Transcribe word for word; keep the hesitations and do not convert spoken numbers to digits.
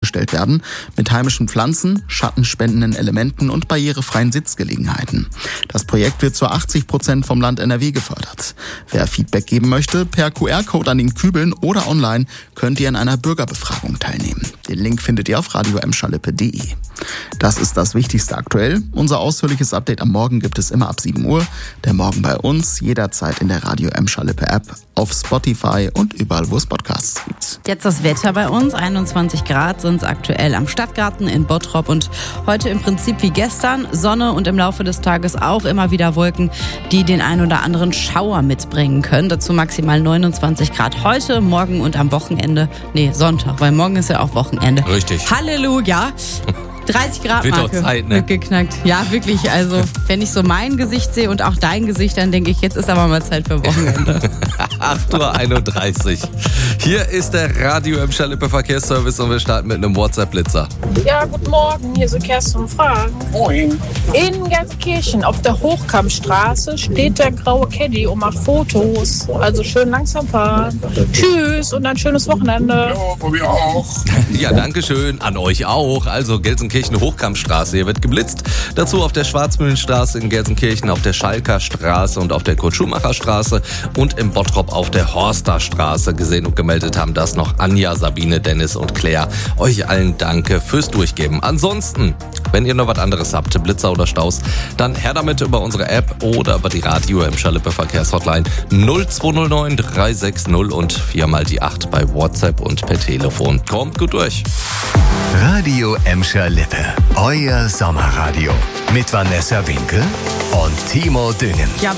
aufgestellt werden, mit heimischen Pflanzen, schattenspendenden Elementen und barrierefreien Sitzgelegenheiten. Das Projekt wird zu achtzig Prozent vom Land N R W gefördert. Wer Feedback geben möchte, per Q R-Code an den Kübeln oder online könnt ihr an einer Bürgerbefragung teilnehmen. Den Link findet ihr auf radio emscherlippe punkt de. Das ist das Wichtigste aktuell. Unser ausführliches Update am Morgen gibt es immer ab sieben Uhr. Der Morgen bei uns, jederzeit in der Radio Emscherlippe App, auf Spotify und überall, wo es Podcasts gibt. Jetzt das Wetter bei uns. einundzwanzig Grad sind es aktuell am Stadtgarten in Bottrop und heute im Prinzip wie gestern Sonne und im Laufe des Tages auch immer wieder Wolken, die den ein oder anderen Schauer mitbringen können. Dazu maximal neunundzwanzig Grad heute, morgen und am Wochenende. Nee, Sonntag, weil morgen ist ja auch Wochenende. Richtig. Halleluja! dreißig Grad Wird Marke doch Zeit, ne? wird geknackt. Ja, wirklich. Also, wenn ich so mein Gesicht sehe und auch dein Gesicht, dann denke ich, jetzt ist aber mal Zeit für Wochenende. acht Uhr einunddreißig. Hier ist der Radio Emscherlippe Verkehrsservice und wir starten mit einem WhatsApp-Blitzer. Ja, guten Morgen. Hier sind Kerstin und Frank. Moin. In Gelsenkirchen auf der Hochkammstraße steht der graue Caddy und macht Fotos. Also schön langsam fahren. Tschüss und ein schönes Wochenende. Ja, von mir auch. Ja, danke schön. An euch auch. Also Gelsenkirchen Hochkammstraße. Hier wird geblitzt. Dazu auf der Schwarzmühlenstraße in Gelsenkirchen, auf der Schalker Straße und auf der Kurt-Schumacher-Straße und im Bottrop auf der Horsterstraße. Gesehen und gemeldet haben das noch Anja, Sabine, Dennis und Claire. Euch allen danke fürs Durchgeben. Ansonsten, wenn ihr noch was anderes habt, Blitzer oder Staus, dann her damit über unsere App oder über die Radio Emscherlippe Verkehrshotline null zwei null neun drei sechs null und viermal die acht bei WhatsApp und per Telefon. Kommt gut durch. Radio Emscherlippe, euer Sommerradio. Mit Vanessa Winkel und Timo Düngen. Ja,